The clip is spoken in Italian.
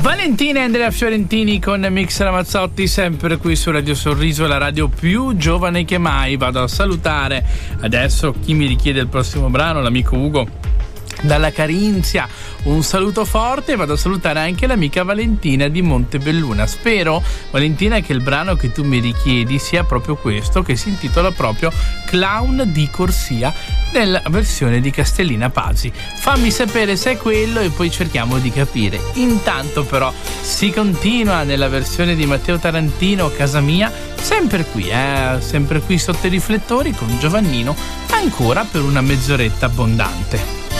Valentina e Andrea Fiorentini con Mix Ramazzotti, sempre qui su Radio Sorriso, la radio più giovane che mai. Vado a salutare adesso chi mi richiede il prossimo brano, l'amico Ugo dalla Carinzia, un saluto forte, e vado a salutare anche l'amica Valentina di Montebelluna. Spero, Valentina, che il brano che tu mi richiedi sia proprio questo, che si intitola proprio Clown di Corsia, nella versione di Castellina Pazzi. Fammi sapere se è quello e poi cerchiamo di capire. Intanto però si continua nella versione di Matteo Tarantino, Casa Mia, sempre qui sotto i riflettori con Giovannino, ancora per una mezz'oretta abbondante.